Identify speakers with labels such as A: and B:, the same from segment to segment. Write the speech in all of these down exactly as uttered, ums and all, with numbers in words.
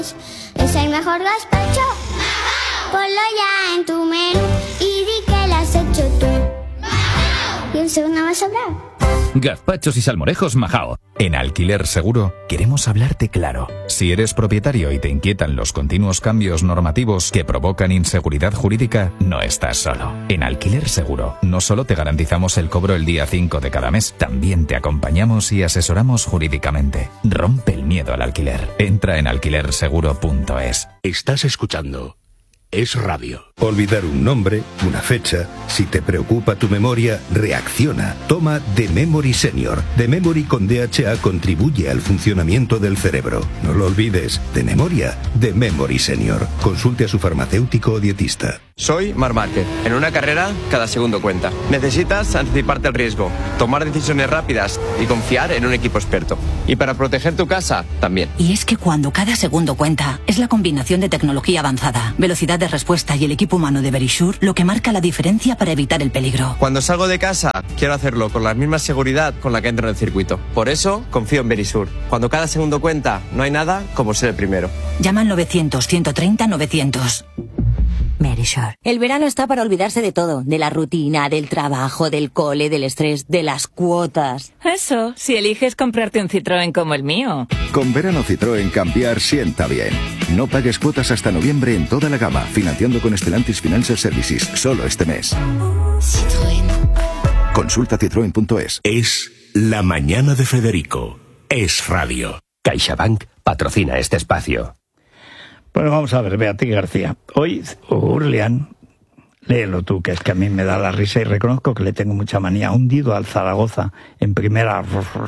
A: Es el mejor gazpacho. Ponlo ya en tu menú y di que lo has hecho tú. Y un segundo más sobrado.
B: Gazpachos y salmorejos Majao. En Alquiler Seguro queremos hablarte claro. Si eres propietario y te inquietan los continuos cambios normativos que provocan inseguridad jurídica, no estás solo. En Alquiler Seguro no solo te garantizamos el cobro el día cinco de cada mes, también te acompañamos y asesoramos jurídicamente. Rompe el miedo al alquiler. Entra en alquiler seguro punto es.
C: Estás escuchando Es Radio.
D: Olvidar un nombre, una fecha. Si te preocupa tu memoria, reacciona. Toma The Memory Senior. The Memory con D H A contribuye al funcionamiento del cerebro. No lo olvides. De memoria, The Memory Senior. Consulte a su farmacéutico o dietista.
E: Soy Marc Márquez. En una carrera, cada segundo cuenta. Necesitas anticiparte al riesgo, tomar decisiones rápidas y confiar en un equipo experto. Y para proteger tu casa, también.
F: Y es que cuando cada segundo cuenta, es la combinación de tecnología avanzada, velocidad de respuesta y el equipo humano de Verisure lo que marca la diferencia para evitar el peligro.
E: Cuando salgo de casa, quiero hacerlo con la misma seguridad con la que entro en el circuito. Por eso, confío en Verisure. Cuando cada segundo cuenta, no hay nada como ser el primero.
F: Llama al novecientos, ciento treinta, novecientos. Verisure.
G: El verano está para olvidarse de todo, de la rutina, del trabajo, del cole, del estrés, de las cuotas.
H: Eso, si eliges comprarte un Citroën como el mío.
I: Con verano Citroën cambiar sienta bien. No pagues cuotas hasta noviembre en toda la gama, financiando con Stellantis Financial Services, solo este mes.
G: Citroën.
I: Consulta citroen punto es.
C: Es La Mañana de Federico. Es Radio.
J: CaixaBank patrocina este espacio.
K: Bueno, vamos a ver, Beatriz García. Hoy, Urlian, léelo tú, que es que a mí me da la risa y reconozco que le tengo mucha manía. Hundido al Zaragoza en primera.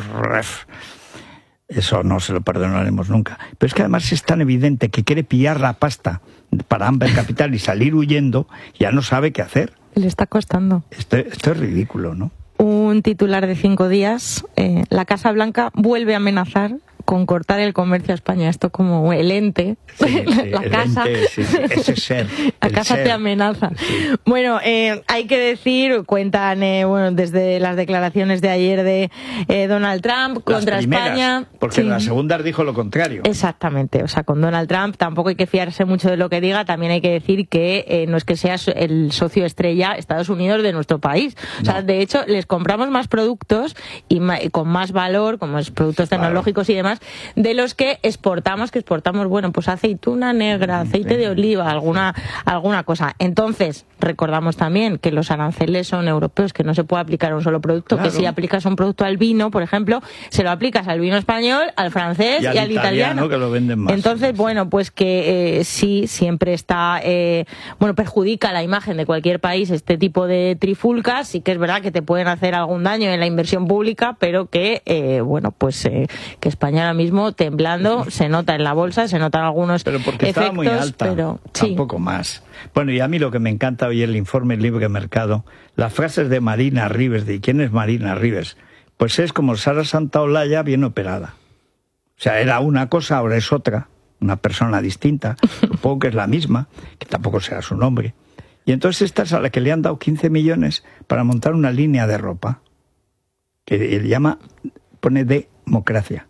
K: Eso no se lo perdonaremos nunca. Pero es que además es tan evidente que quiere pillar la pasta para Amber Capital y salir huyendo, ya no sabe qué hacer.
L: Le está costando.
K: Esto, esto es ridículo, ¿no?
L: Un titular de cinco días. Eh, la Casa Blanca vuelve a amenazar con cortar el comercio a España. Esto como el ente,
K: sí, sí,
L: la
K: el
L: casa,
K: ente, sí, sí, ese ser,
L: la casa
K: ser.
L: te amenaza.
K: Sí.
L: Bueno, eh, hay que decir, cuentan eh, bueno desde las declaraciones de ayer de eh, Donald Trump
K: Las
L: contra
K: primeras,
L: España.
K: Porque
L: sí.
K: en las segundas dijo lo contrario.
L: Exactamente, o sea, con Donald Trump tampoco hay que fiarse mucho de lo que diga. También hay que decir que eh, no es que sea el socio estrella Estados Unidos de nuestro país. O sea, no. De hecho, les compramos más productos y, ma- y con más valor, como es productos claro. tecnológicos y demás, de los que exportamos, que exportamos, bueno, pues aceituna negra, aceite de oliva, alguna alguna cosa. Entonces, recordamos también que los aranceles son europeos, que no se puede aplicar a un solo producto, claro. Que si aplicas un producto al vino, por ejemplo, se lo aplicas al vino español, al francés y al, y al italiano. italiano.
K: Que lo venden más.
L: Entonces, bueno, pues que eh, sí, siempre está, eh, bueno, perjudica la imagen de cualquier país este tipo de trifulcas. Sí que es verdad que te pueden hacer algún daño en la inversión pública, pero que, eh, bueno, pues eh, que España ahora mismo temblando, se nota en la bolsa, se notan algunos
K: pero porque
L: efectos,
K: estaba muy alta,
L: pero sí.
K: Un poco más. Bueno, y a mí lo que me encanta hoy el informe Libre Mercado, las frases de Marina Rivers. ¿De quién es Marina Rivers? Pues es como Sara Santaolalla bien operada. O sea, era una cosa, ahora es otra, una persona distinta, supongo que es la misma, que tampoco sea su nombre. Y entonces esta es a la que le han dado quince millones para montar una línea de ropa, que él llama, pone democracia.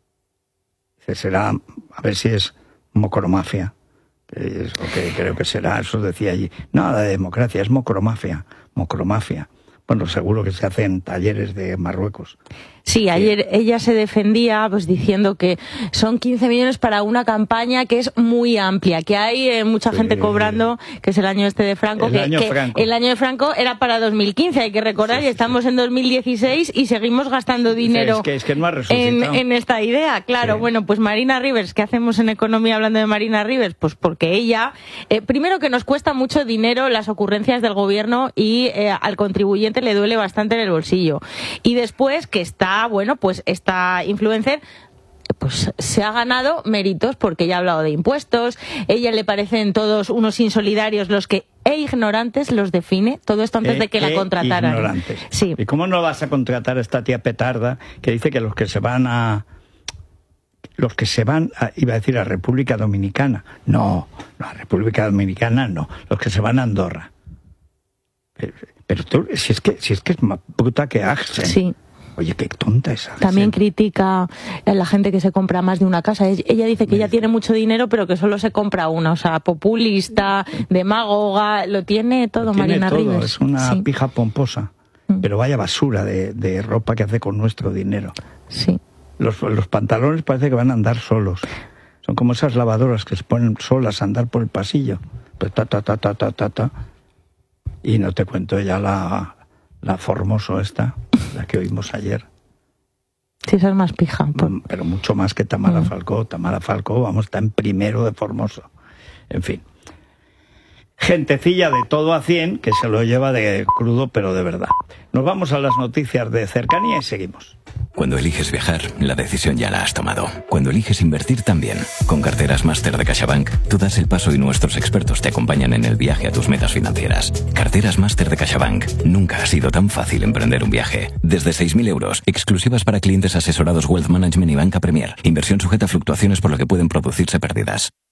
K: Será, a ver si es mocromafia, que es lo que creo que será, eso decía allí. Nada de democracia, es mocromafia, mocromafia. Bueno, seguro que se hacen talleres de Marruecos.
L: Sí, ayer ella se defendía pues diciendo que son quince millones para una campaña que es muy amplia, que hay eh, mucha gente cobrando, que es el año este de Franco,
K: el
L: que,
K: año
L: que
K: Franco.
L: el año de Franco era para dos mil quince, hay que recordar, sí, y estamos sí. en dos mil dieciséis y seguimos gastando dinero
K: es que, es que no ha
L: en, en esta idea. Claro, sí. Bueno, pues Marina Rivers, ¿qué hacemos en economía hablando de Marina Rivers? Pues porque ella, eh, primero que nos cuesta mucho dinero las ocurrencias del gobierno y eh, al contribuyente le duele bastante en el bolsillo. Y después que está bueno, pues esta influencer pues se ha ganado méritos porque ella ha hablado de impuestos, ella le parecen todos unos insolidarios los que e ignorantes los define, todo esto antes
K: e,
L: de que
K: e
L: la contrataran.
K: Ignorantes.
L: Sí.
K: ¿Y cómo no vas a contratar a esta tía petarda que dice que los que se van a los que se van a, iba a decir a República Dominicana? No, no, a República Dominicana no, los que se van a Andorra. Pero, pero tú, si es que si es que es más puta que Axel.
L: Sí.
K: Oye, qué tonta esa.
L: También critica a la gente que se compra más de una casa. Ella dice que ella tiene mucho dinero, pero que solo se compra una. O sea, populista, demagoga, lo tiene todo, lo tiene Marina
K: todo.
L: Rivers.
K: Es una
L: sí.
K: pija pomposa. Mm. Pero vaya basura de, de ropa que hace con nuestro dinero.
L: Sí.
K: Los, los pantalones parece que van a andar solos. Son como esas lavadoras que se ponen solas a andar por el pasillo. Pues ta, ta, ta, ta, ta, ta, ta. Y no te cuento ya la, la Formoso esta, la que oímos ayer.
L: Sí, esa es más pija. Pues.
K: Pero mucho más que Tamara mm. Falcó. Tamara Falcó, vamos, está en primero de Formoso. En fin. Gentecilla de todo a cien que se lo lleva de crudo, pero de verdad. Nos vamos a las noticias de cercanía y seguimos.
M: Cuando eliges viajar, la decisión ya la has tomado. Cuando eliges invertir también. Con Carteras Máster de CaixaBank, tú das el paso y nuestros expertos te acompañan en el viaje a tus metas financieras. Carteras Máster de CaixaBank. Nunca ha sido tan fácil emprender un viaje. Desde seis mil euros, exclusivas para clientes asesorados Wealth Management y Banca Premier. Inversión sujeta a fluctuaciones por lo que pueden producirse pérdidas.